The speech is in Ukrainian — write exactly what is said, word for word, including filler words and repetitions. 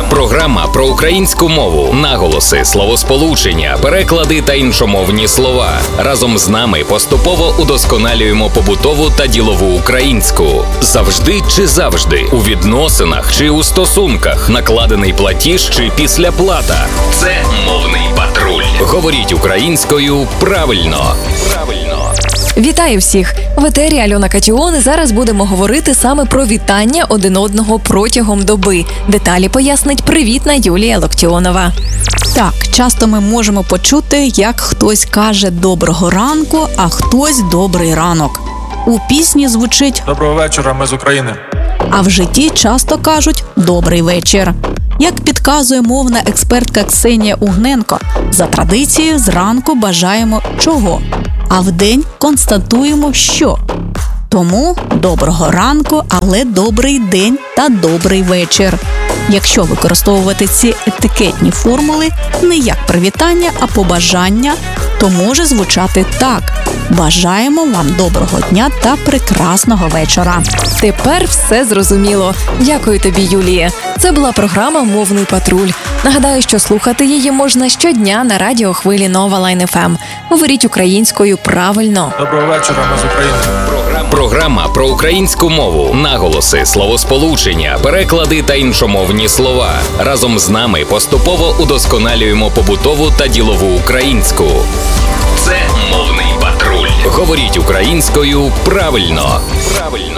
Програма про українську мову, наголоси, словосполучення, переклади та іншомовні слова. Разом з нами поступово удосконалюємо побутову та ділову українську. Завжди чи завжди, у відносинах чи у стосунках, накладений платіж чи післяплата. Це мовний патруль. Говоріть українською правильно. Правильно. Вітаю всіх! В етері Альона Катіон, і зараз будемо говорити саме про вітання один одного протягом доби. Деталі пояснить привітна Юлія Локтіонова. Так, часто ми можемо почути, як хтось каже «доброго ранку», а хтось «добрий ранок». У пісні звучить «Доброго вечора, ми з України». А в житті часто кажуть «добрий вечір». Як підказує мовна експертка Ксенія Угненко, за традицією зранку бажаємо чого, а вдень констатуємо що. Тому доброго ранку, але добрий день та добрий вечір. Якщо використовувати ці етикетні формули не як привітання, а побажання, то може звучати так: бажаємо вам доброго дня та прекрасного вечора. Тепер все зрозуміло. Дякую тобі, Юлія. Це була програма «Мовний патруль». Нагадаю, що слухати її можна щодня на радіохвилі Нова Лайн еф ем. Говоріть українською правильно. Доброго вечора, ми з України. Програма про українську мову, наголоси, словосполучення, переклади та іншомовні слова. Разом з нами поступово удосконалюємо побутову та ділову українську. Це мовний патруль. Говоріть українською правильно. Правильно.